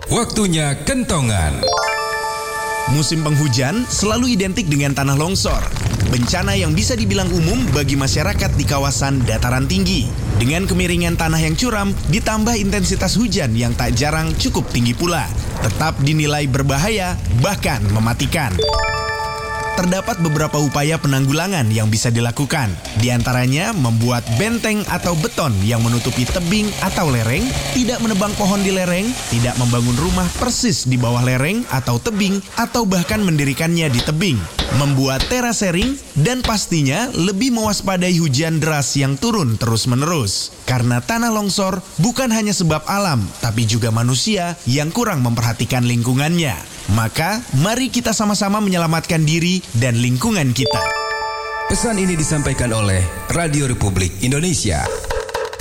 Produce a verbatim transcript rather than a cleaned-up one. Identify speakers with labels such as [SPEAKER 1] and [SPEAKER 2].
[SPEAKER 1] Waktunya kentongan.
[SPEAKER 2] Musim penghujan selalu identik dengan tanah longsor, bencana yang bisa dibilang umum bagi masyarakat di kawasan dataran tinggi. Dengan kemiringan tanah yang curam, ditambah intensitas hujan yang tak jarang cukup tinggi pula, tetap dinilai berbahaya, bahkan mematikan. Terdapat beberapa upaya penanggulangan yang bisa dilakukan. Di antaranya membuat benteng atau beton yang menutupi tebing atau lereng, tidak menebang pohon di lereng, tidak membangun rumah persis di bawah lereng atau tebing, atau bahkan mendirikannya di tebing. Membuat terasering, dan pastinya lebih mewaspadai hujan deras yang turun terus-menerus. Karena tanah longsor bukan hanya sebab alam, tapi juga manusia yang kurang memperhatikan lingkungannya. Maka, mari kita sama-sama menyelamatkan diri dan lingkungan kita.
[SPEAKER 1] Pesan ini disampaikan oleh Radio Republik Indonesia.